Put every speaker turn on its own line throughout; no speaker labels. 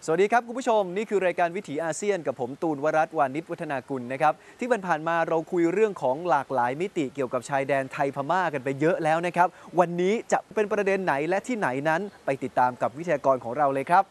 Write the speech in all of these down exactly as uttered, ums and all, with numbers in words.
สวัสดีครับคุณผู้ชมนี่คือรายการวิถีอาเซียนกับผมตูนวรัตน์วานิชวัฒนากุลนะครับที่ผ่านมาเราคุยเรื่องของหลากหลายมิติเกี่ยวกับชายแดนไทยพม่ากันไปเยอะแล้วนะครับวันนี้จะเป็นประเด็นไหนและที่ไหนนั้นไปติดตามกับวิทยากรของเราเลยครับ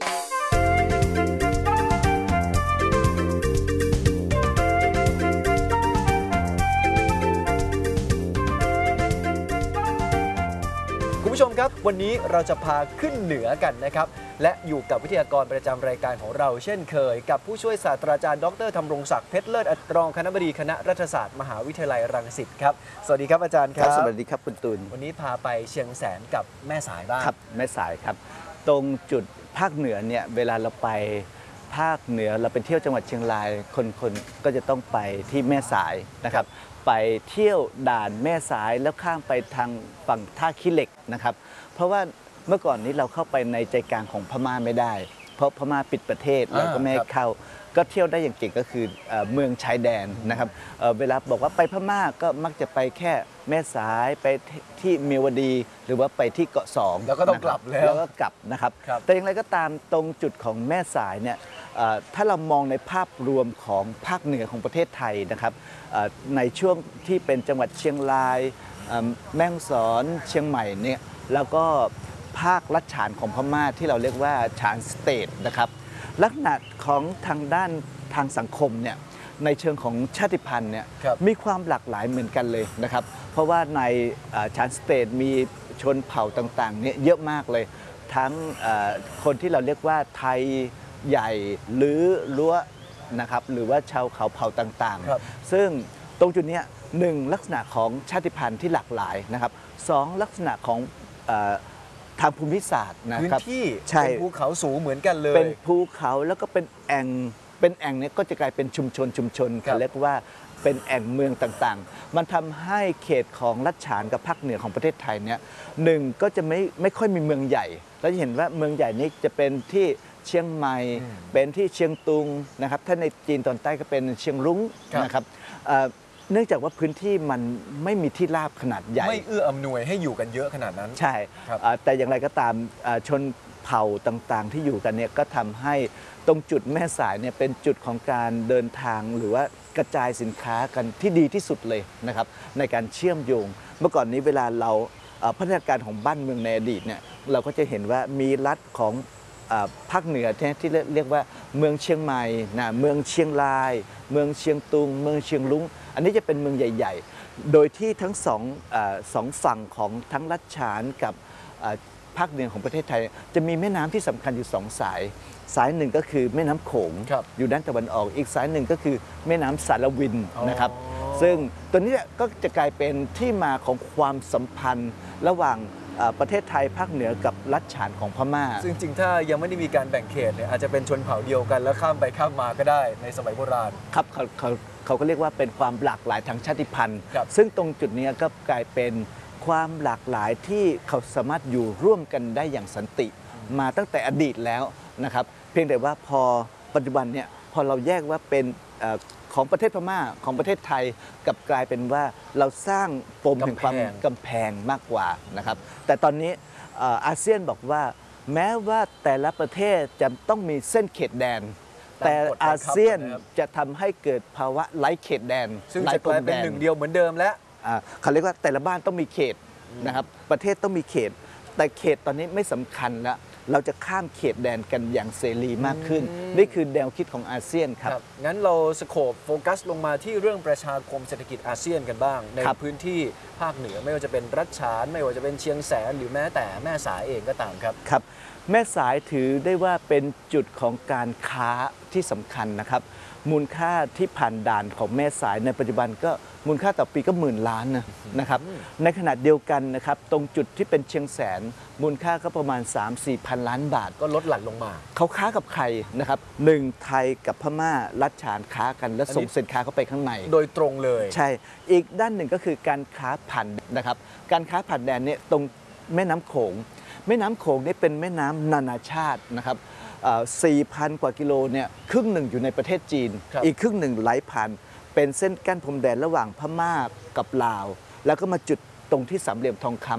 คุณผู้ชมครับวันนี้เราจะพาขึ้นเหนือกันนะครับและอยู่กับวิทยากรประจำรายการของเราเช่นเคยกับผู้ช่วยศาสตราจารย์ดรธำรงศักดิ์เพชรเลิศรองคณบดีคณะรัฐศาสตร์มหาวิทยาลัยรังสิตครับสวัสดีครับอาจารย์ครับ
สวัสดีครับคุณตูน
วันนี้พาไปเชียงแสนกับแม่สายบ้าง
ครับแม่สายครับตรงจุดภาคเหนือเนี่ยเวลาเราไปภาคเหนือเราไปเที่ยวจังหวัดเชียงรายคนๆก็จะต้องไปที่แม่สายนะครับไปเที่ยวด่านแม่สายแล้วข้ามไปทางฝั่งท่าขี้เหล็กนะครับเพราะว่าเมื่อก่อนนี้เราเข้าไปในใจกลางของพม่าไม่ได้เพราะพม่าปิดประเทศเราก็ไม่ให้เข้าก็เที่ยวได้อย่างเก่งก็คือเมืองชายแดนนะครับเวลาบอกว่าไปพม่าก็มักจะไปแค่แม่สายไปที่เมียวดีหรือว่าไปที่เกาะสอง
แล้วก็ต้องกลับแล้ว
แล้วก็กลับนะครับแต่อย่างไรก็ตามตรงจุดของแม่สายเนี่ยถ้าเรามองในภาพรวมของภาคเหนือของประเทศไทยนะครับในช่วงที่เป็นจังหวัดเชียงรายแม่ฮ่องสอนเชียงใหม่เนี่ยแล้วก็ภาคลัดฉานของพม่าที่เราเรียกว่าฉานสเตทนะครับลักษณะของทางด้านทางสังคมเนี่ยในเชิงของชาติพันธุ์เนี่ยมีความหลากหลายเหมือนกันเลยนะครับเพราะว่าในฉานสเตทมีชนเผ่าต่างๆเนี่ยเยอะมากเลยทั้งคนที่เราเรียกว่าไทยใหญ่หรือรั้วนะครับหรือว่าชาวเขาเผ่าต่างๆซึ่งตรงจุดนี้หนึ่งลักษณะของชาติพันธุ์ที่หลากหลายนะครับสองลักษณะของทางภูมิศาสตร์นะครับ
พื้นที่เป็นภูเขาสูงเหมือนกันเลย
เป็นภูเขาแล้วก็เป็นแอ่งเป็นแอ่งนี้ก็จะกลายเป็นชุมชนชุมชนเขาเรียกว่าเป็นแอ่งเมืองต่างๆมันทำให้เขตของลัดฉานกับภาคเหนือของประเทศไทยเนี่ยหนึ่งก็จะไม่ไม่ค่อยมีเมืองใหญ่แล้วจะเห็นว่าเมืองใหญ่นี้จะเป็นที่เชียงใหม่เป็นที่เชียงตุงนะครับถ้าในจีนตอนใต้ก็เป็นเชียงรุ้งนะครับเนื่องจากว่าพื้นที่มันไม่มีที่ราบขนาดใหญ่
ไม่เอื้ออำนวยให้อยู่กันเยอะขนาดนั้น
ใช่แต่อย่างไรก็ตามชนเผ่าต่างๆที่อยู่กันเนี่ยก็ทำให้ตรงจุดแม่สายเนี่ยเป็นจุดของการเดินทางหรือว่ากระจายสินค้ากันที่ดีที่สุดเลยนะครับในการเชื่อมโยงเมื่อก่อนนี้เวลาเราพัฒนาการของบ้านเมืองในอดีตเนี่ยเราก็จะเห็นว่ามีรัฐของภาคเหนือที่เรียกว่าเมืองเชียงใหม่นะเมืองเชียงรายเมืองเชียงตุงเมืองเชียงรุ้งอันนี้จะเป็นเมืองใหญ่ๆโดยที่ทั้งสองสองฝั่งของทั้งลัดฉานกับภาคเหนือของประเทศไทยจะมีแม่น้ำที่สำคัญอยู่สองสายสายหนึ่งก็คือแม่น้ำโขงอยู่ด้านตะวันออกอีกสายหนึ่งก็คือแม่น้ำสารวินนะครับซึ่งตัวนี้ก็จะกลายเป็นที่มาของความสัมพันธ์ระหว่างประเทศไทยภาคเหนือกับลัดฉานของพม่า
ซึ่งจริงถ้ายังไม่ได้มีการแบ่งเขตเนี่ยอาจจะเป็นชนเผ่าเดียวกันแล้วข้ามไปข้ามมาก็ได้ในสมัยโบราณ
ครับเขาเขาเขาก็เรียกว่าเป็นความหลากหลายทางชาติพันธุ์ซึ่งตรงจุดนี้ก็กลายเป็นความหลากหลายที่เขาสามารถอยู่ร่วมกันได้อย่างสันติมาตั้งแต่อดีตแล้วนะครับเพียงแต่ว่าพอปัจจุบันเนี่ยพอเราแยกว่าเป็นของประเทศพม่าของประเทศไทยกับกลายเป็นว่าเราสร้างปมแห่งความกำแพงมากกว่านะครับแต่ตอนนี้อาเซียนบอกว่าแม้ว่าแต่ละประเทศจะต้องมีเส้นเขตแดนแต่อาเซียนจะทำให้เกิดภาวะไร้เขตแดน
ซึ่งจะกลายเป็นหนึ่งเดียวเหมือนเดิมแล้ว
เขาเรียกว่าแต่ละบ้านต้องมีเขตนะครับประเทศต้องมีเขตแต่เขตตอนนี้ไม่สำคัญแล้วเราจะข้ามเขตแดนกันอย่างเสรีมากขึ้นนี่คือแนวคิดของอาเซียนครับ
งั้นเราสโคปโฟกัสลงมาที่เรื่องประชาคมเศรษฐกิจอาเซียนกันบ้างในพื้นที่ภาคเหนือไม่ว่าจะเป็นรัชฉานไม่ว่าจะเป็นเชียงแสนหรือแม้แต่แม่สายเองก็ตามครับ
ครับแม่สายถือได้ว่าเป็นจุดของการค้าที่สำคัญนะครับมูลค่าที่ผ่านด่านของแม่สายในปัจจุบันก็มูลค่าต่อปีก็หมื่นล้านนะครับในขณะเดียวกันนะครับตรงจุดที่เป็นเชียงแสนมูลค่าก็ประมาณ สามถึงสี่ พันล้านบาท
ก็ลดหลั่นลงมา
เขาค้ากับใครนะครับหนึ่งไทยกับพม่าลัดฉานค้ากันและส่งสินค้าเข้าไปข้างใน
โดยตรงเลย
ใช่อีกด้านหนึ่งก็คือการค้าผ่านนะครับการค้าผ่านแดนเนี่ยตรงแม่น้ำโขงแม่น้ำโขงนี่เป็นแม่น้ำนานาชาตินะครับสี่พัน กว่ากิโลเนี่ยครึ่งหนึ่งอยู่ในประเทศจีนอีกครึ่งหนึ่งไหลผ่านเป็นเส้นกั้นพรมแดนระหว่างพม่ากับลาวแล้วก็มาจุดตรงที่สามเหลี่ยมทองคำ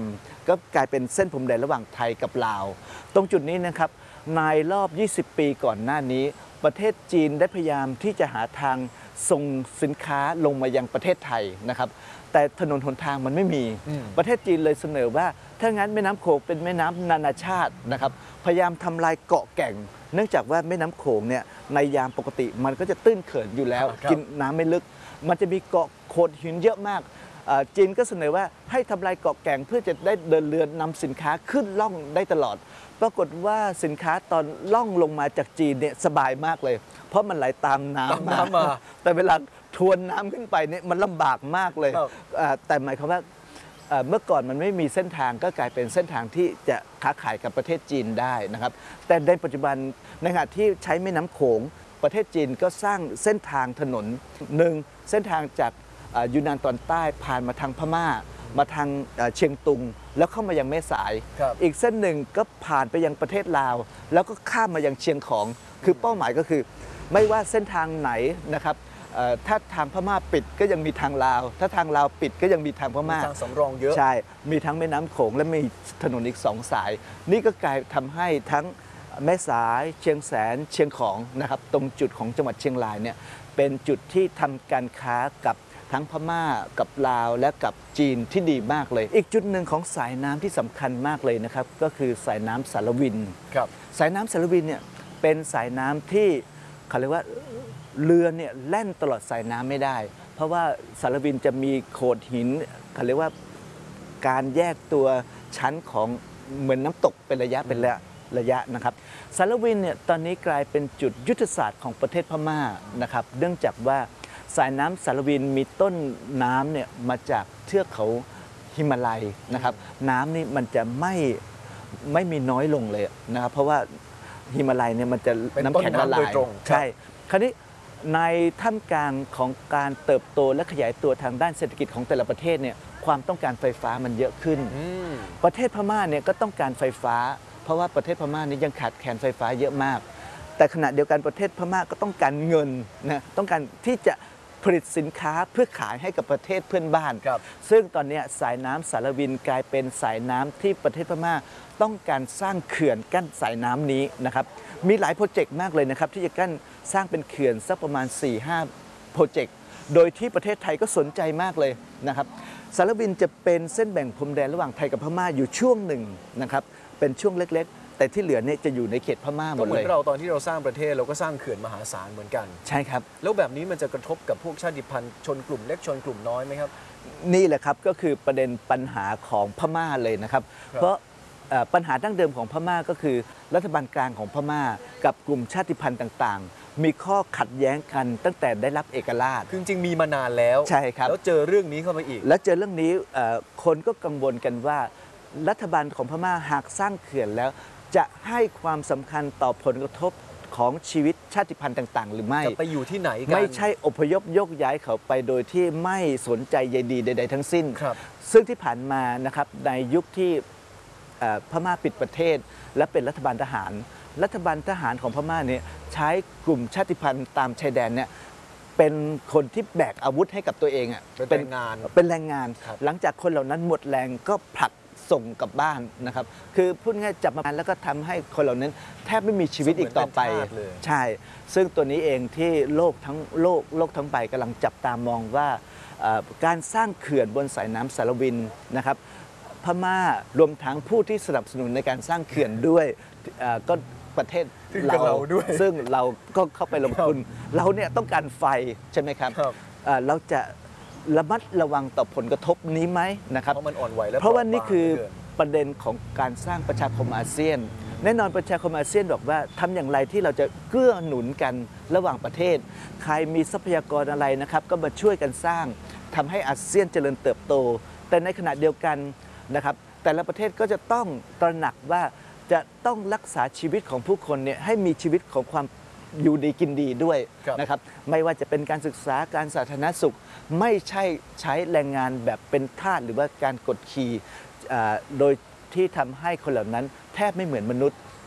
ก็กลายเป็นเส้นพรมแดนระหว่างไทยกับลาวตรงจุดนี้นะครับในรอบยี่สิบปีก่อนหน้านี้ประเทศจีนได้พยายามที่จะหาทางส่งสินค้าลงมายังประเทศไทยนะครับแต่ถนนหนทางมันไม่มีประเทศจีนเลยเสนอว่าถ้างั้นแม่น้ำโขงเป็นแม่น้ำนานาชาตินะครับพยายามทำลายเกาะแก่งเนื่องจากว่าแม่น้ำโขงเนี่ยในยามปกติมันก็จะตื้นเขินอยู่แล้วกินน้ำไม่ลึกมันจะมีเกาะโขดหินเยอะมากจีนก็เสนอว่าให้ทำลายเกาะแก่งเพื่อจะได้เดินเรือนำสินค้าขึ้นล่องได้ตลอดปรากฏว่าสินค้าตอนล่องลงมาจากจีนเนี่ยสบายมากเลยเพราะมันไหลตามน้ำมาแต่เวลาทวนน้ำขึ้นไปเนี่ยมันลำบากมากเลยแต่หมายความว่าเมื่อก่อนมันไม่มีเส้นทางก็กลายเป็นเส้นทางที่จะค้าขายกับประเทศจีนได้นะครับแต่ในปัจจุบันในขณะที่ใช้แม่น้ำโขงประเทศจีนก็สร้างเส้นทางถนนหนึ่งเส้นทางจากยูนนานตอนใต้ผ่านมาทางพม่ามาทางเชียงตุงแล้วเข้ามายังแม่สายอีกเส้นหนึ่งก็ผ่านไปยังประเทศลาวแล้วก็ข้ามมายังเชียงของคือเป้าหมายก็คือไม่ว่าเส้นทางไหนนะครับถ้าทางพม่าปิดก็ยังมีทางลาวถ้าทางลาวปิดก็ยังมีทางพม่า
ทางสำรองเยอะ
ใช่มีทั้งแม่น้ำโขงและมีถนนอีกสองสายนี่ก็กลายทำให้ทั้งแม่สายเชียงแสนเชียงของนะครับตรงจุดของจังหวัดเชียงรายเนี่ยเป็นจุดที่ทำการค้ากับทั้งพม่ากับลาวและกับจีนที่ดีมากเลยอีกจุดหนึ่งของสายน้ำที่สำคัญมากเลยนะครับก็คือสายน้ำสารวิน
ครับ
สายน้ำสารวินเนี่ยเป็นสายน้ำที่เขาเรียกว่าเรือเนี่ยแล่นตลอดสายน้ำไม่ได้เพราะว่าสารวินจะมีโขดหินเขาเรียกว่าการแยกตัวชั้นของเหมือนน้ำตกเป็นระยะเป็นระยะระยะนะครับสารวินเนี่ยตอนนี้กลายเป็นจุดยุทธศาสตร์ของประเทศพม่านะครับเนื่องจากว่าสายน้ำสารวินมีต้นน้ำเนี่ยมาจากเทือกเขาหิมาลัยนะครับน้ำนี่มันจะไม่ไม่มีน้อยลงเลยนะครับเพราะว่าหิมาลัยเนี่ยมันจะน้ำแข็งละลายใช่คราวนี้ในท่ามกลางของการเติบโตและขยายตัวทางด้านเศรษฐกิจของแต่ละประเทศเนี่ยความต้องการไฟฟ้ามันเยอะขึ้นประเทศพม่าเนี่ยก็ต้องการไฟฟ้าเพราะว่าประเทศพม่านี้ยังขาดแคลนไฟฟ้าเยอะมากแต่ขณะเดียวกันประเทศพม่าก็ต้องการเงินนะต้องการที่จะผลิตสินค้าเพื่อขายให้กับประเทศเพื่อนบ้านซึ่งตอนนี้สายน้ำสารวินกลายเป็นสายน้ำที่ประเทศพม่าต้องการสร้างเขื่อนกั้นสายน้ำนี้นะครับมีหลายโปรเจกต์มากเลยนะครับที่จะกั้นสร้างเป็นเขื่อนสักประมาณ สี่ห้า โปรเจกต์โดยที่ประเทศไทยก็สนใจมากเลยนะครับสารวินจะเป็นเส้นแบ่งพรมแดนระหว่างไทยกับพม่าอยู่ช่วงหนึ่งนะครับเป็นช่วงเล็กๆแต่ที่เหลือเนี่ยจะอยู่ในเขตพม่าหมดเลยก็เหมื
อนเราตอนที่เราสร้างประเทศเราก็สร้างเขื่อนมหาศาลเหมือนกัน
ใช่ครับ
แล้วแบบนี้มันจะกระทบกับพวกชาติพันธุ์ชนกลุ่มเล็กชนกลุ่มน้อยไหมครับ
นี่แหละครับก็คือประเด็นปัญหาของพม่าเลยนะครับเพราะปัญหาดั้งเดิมของพม่าก็คือรัฐบาลกลางของพม่ากับกลุ่มชาติพันธุ์ต่างๆมีข้อขัดแย้งกันตั้งแต่ได้รับเอกราช
คือจริงๆมีมานานแล้ว
ใช่ครับ
แล้วเจอเรื่องนี้เข้ามาอีก
แล้วเจอเรื่องนี้คนก็กังวลกันว่ารัฐบาลของพม่าหากสร้างเขื่อนแล้วจะให้ความสำคัญต่อผลกระทบของชีวิตชาติพันธุ์ต่างๆหรือไม่
จะไปอยู่ที่ไหนกัน
ไม่ใช่อพยพยกย้ายเขาไปโดยที่ไม่สนใจใยดีใดๆทั้งสิ้นซึ่งที่ผ่านมานะครับในยุคที่พม่าปิดประเทศและเป็นรัฐบาลทหารรัฐบาลทหารของพม่าเนี่ยใช้กลุ่มชาติพันธุ์ตามชายแดนเนี่ยเป็นคนที่แบกอาวุธให้กับตัวเองอ่ะ
เป็นแรงงาน
เป็นแรงงานหลังจากคนเหล่านั้นหมดแรงก็ผลักส่งกลับบ้านนะครับคือพูดง่ายจับมาแล้วก็ทำให้คนเหล่านั้นแทบไม่มีชีวิตอีกต่อไปใช่ซึ่งตัวนี้เองที่โลกทั้งโลกโลกทั้งใบกำลังจับตามองว่าการสร้างเขื่อนบนสายน้ำสารวินนะครับพม่ารวมทั้งผู้ที่สนับสนุนในการสร้างเขื่อนด้วยก็ประเทศ
เราด้วย
ซึ่งเราก็เข้าไปลงทุนเราเนี่ยต้องการไฟใช่ไหมครับเราจะระมัดระวังต่อผลกระทบนี้ไหมนะครับ
เพราะมันอ่อนไหวแล้ว
เพราะว่านี่คือประเด็นของการสร้างประชาคมอาเซียนแน่นอนประชาคมอาเซียนบอกว่าทำอย่างไรที่เราจะเกื้อหนุนกันระหว่างประเทศใครมีทรัพยากรอะไรนะครับก็มาช่วยกันสร้างทำให้อาเซียนเจริญเติบโตแต่ในขณะเดียวกันนะครับแต่ละประเทศก็จะต้องตระหนักว่าจะต้องรักษาชีวิตของผู้คนเนี่ยให้มีชีวิตของความอยู่ดีกินดีด้วยนะครับไม่ว่าจะเป็นการศึกษาการสาธารณสุขไม่ใช่ใช้แรงงานแบบเป็นทาสหรือว่าการกดขี่โดยที่ทำให้คนเหล่านั้นแทบไม่เหมือนมนุษย์ท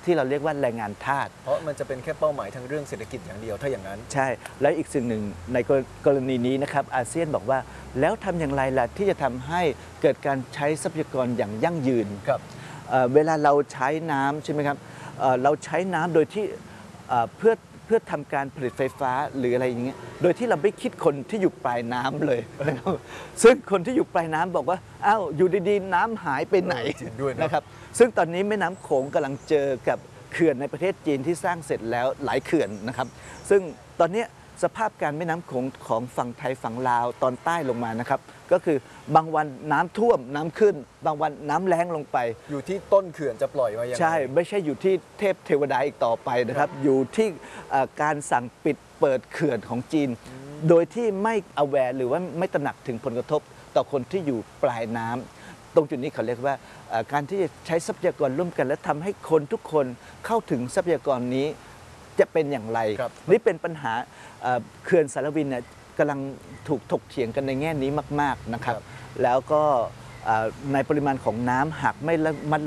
ที่เราเรียกว่าแรงงานทาส
เพราะมันจะเป็นแค่เป้าหมายทางเรื่องเศรษฐกิจอย่างเดียวถ้าอย่างนั้น
ใช่ แล้วอีกสิ่งหนึ่งในกรณีนี้นะครับอาเซียนบอกว่าแล้วทำอย่างไรล่ะที่จะทำให้เกิดการใช้ทรัพยากรอย่างยั่งยืน
ครับ
เอ่อเวลาเราใช้น้ำใช่ไหมครับเอ่อเราใช้น้ำโดยที่เอ่อเพื่อเพื่อทำการผลิตไฟฟ้าหรืออะไรอย่างเงี้ยโดยที่เราไม่คิดคนที่อยู่ปลายน้ำเลยนะครับซึ่งคนที่อยู่ปลายน้ำบอกว่าอ้าวอยู่ดีๆน้ำหายไปไหน
เออจริงด้วยนะ
นะครับซึ่งตอนนี้แม่น้ำโขงกำลังเจอกับเขื่อนในประเทศจีนที่สร้างเสร็จแล้วหลายเขื่อนนะครับ ซึ่งตอนนี้สภาพการแม่น้ำโขงของฝั่งไทยฝั่งลาวตอนใต้ลงมานะครับก็คือบางวันน้ำท่วมน้ำขึ้น บางวันน้ำแล้งลงไป
อยู่ที่ต้นเขื่อนจะปล่อยมาอย่างไร
ใช่ไม่ใช่อยู่ที่เทพเทวดาอีกต่อไปนะครับ อยู่ที่เอ่อการสั่งปิดเปิดเขื่อนของจีน โดยที่ไม่ aware หรือว่าไม่ตระหนักถึงผลกระทบต่อคนที่อยู่ปลายน้ำตรงจุดนี้เขาเรียกว่าเอ่อการที่จะใช้ทรัพยากรร่วมกัน และทำให้คนทุกคนเข้าถึงทรัพยากรนี้จะเป็นอย่างไร
ครับ
นี่เป็นปัญหาเอ่อเขื่อนสารวินเนี่ยกำลังถูกถกเถียงกันในแง่นี้มาก ๆนะครับ แล้วก็เอ่อในปริมาณของน้ำหากไม่ระมัด